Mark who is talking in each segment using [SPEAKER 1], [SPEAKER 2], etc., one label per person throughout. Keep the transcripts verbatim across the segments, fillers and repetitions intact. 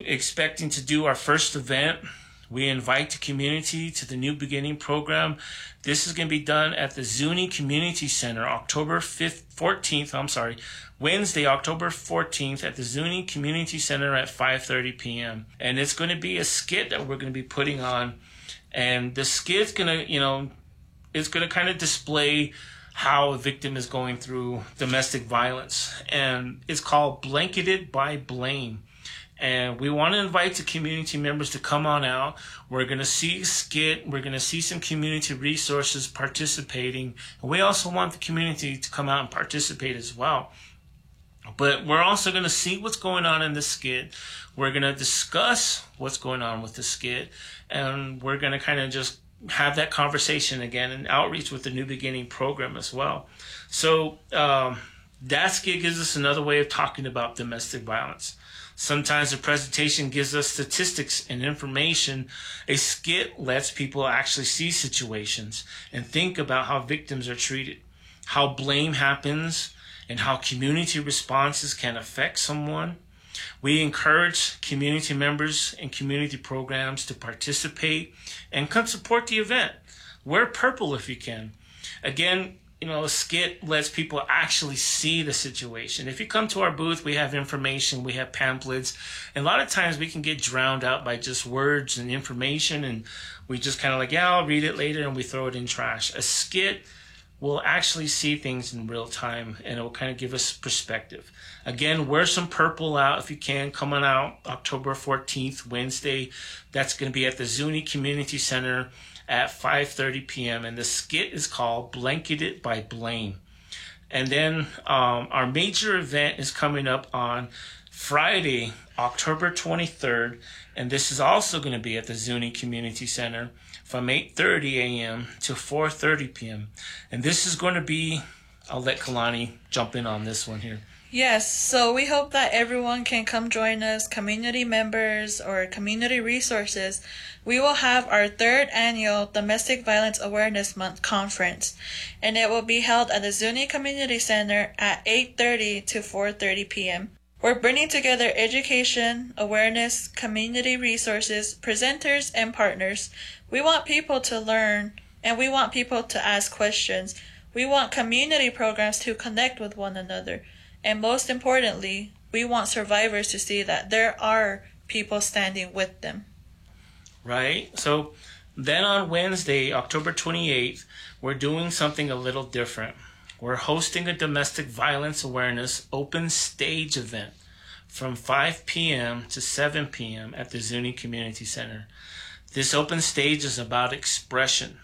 [SPEAKER 1] expecting to do our first event. We invite the community to the New Beginning program. This is going to be done at the Zuni Community Center, October fourteenth, I'm sorry, Wednesday, October fourteenth at the Zuni Community Center at five thirty p.m. And it's going to be a skit that we're going to be putting on. And the skit's going to, you know, it's going to kind of display how a victim is going through domestic violence. And it's called Blanketed by Blame. And we want to invite the community members to come on out. We're going to see a skit. We're going to see some community resources participating. And we also want the community to come out and participate as well. But we're also going to see what's going on in the skit. We're going to discuss what's going on with the skit. And we're going to kind of just have that conversation again and outreach with the New Beginning program as well. So um, that skit gives us another way of talking about domestic violence. Sometimes the presentation gives us statistics and information. A skit lets people actually see situations and think about how victims are treated, how blame happens, and how community responses can affect someone. We encourage community members and community programs to participate and come support the event. Wear purple if you can. Again, you know, a skit lets people actually see the situation. If you come to our booth, we have information, we have pamphlets, and a lot of times we can get drowned out by just words and information, and we just kind of like, yeah, I'll read it later, and we throw it in trash. A skit will actually see things in real time, and it will kind of give us perspective. Again, wear some purple out if you can. Come on out October fourteenth, Wednesday. That's going to be at the Zuni Community Center at five thirty p.m. and the skit is called Blanketed by Blame. And then um, our major event is coming up on Friday, October twenty-third, and this is also going to be at the Zuni Community Center from eight thirty a.m. to four thirty p.m. And this is going to be, I'll let Kalani jump in on this one here.
[SPEAKER 2] Yes, so we hope that everyone can come join us, community members or community resources. We will have our third annual Domestic Violence Awareness Month conference, and it will be held at the Zuni Community Center at eight thirty to four thirty p.m. We're bringing together education, awareness, community resources, presenters, and partners. We want people to learn, and we want people to ask questions. We want community programs to connect with one another. And most importantly, we want survivors to see that there are people standing with them.
[SPEAKER 1] Right. So then on Wednesday, October twenty-eighth, we're doing something a little different. We're hosting a domestic violence awareness open stage event from five p.m. to seven p.m. at the Zuni Community Center. This open stage is about expression.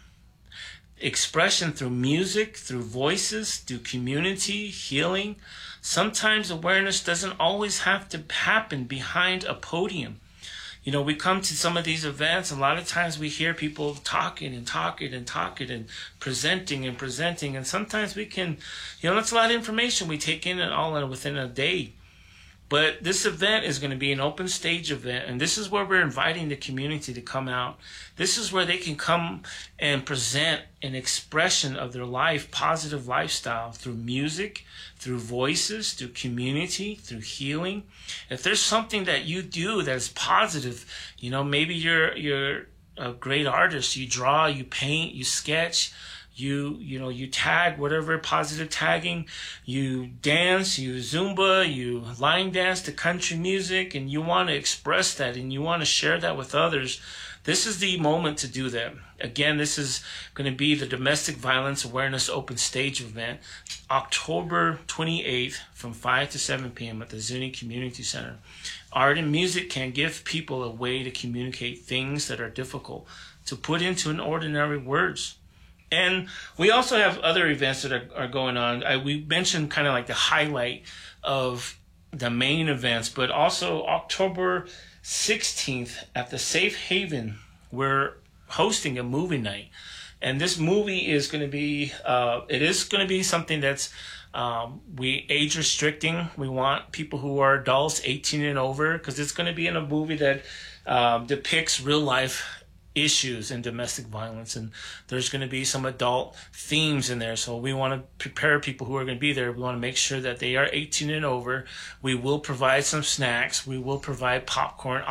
[SPEAKER 1] Expression through music, through voices, through community, healing. Sometimes awareness doesn't always have to happen behind a podium. You know, we come to some of these events, a lot of times we hear people talking and talking and talking and presenting and presenting. And sometimes we can, you know, that's a lot of information we take in and all in within a day. But this event is going to be an open stage event, and this is where we're inviting the community to come out. This is where they can come and present an expression of their life, positive lifestyle through music, through voices, through community, through healing. If there's something that you do that is positive, you know, maybe you're you're a great artist, you draw, you paint, you sketch, You, you know, you tag whatever positive tagging, you dance, you Zumba, you line dance to country music, and you want to express that and you want to share that with others. This is the moment to do that. Again, this is going to be the Domestic Violence Awareness Open Stage event, October twenty-eighth from five to seven p.m. at the Zuni Community Center. Art and music can give people a way to communicate things that are difficult to put into an ordinary words. And we also have other events that are, are going on. I, we mentioned kind of like the highlight of the main events, but also October sixteenth at the Safe Haven, we're hosting a movie night. And this movie is going to be, uh, it is going to be something that's um, we age restricting. We want people who are adults, eighteen and over, because it's going to be in a movie that um, depicts real life issues in domestic violence, and there's going to be some adult themes in there, so we want to prepare people who are going to be there. We want to make sure that they are eighteen and over. We will provide some snacks. We will provide popcorn.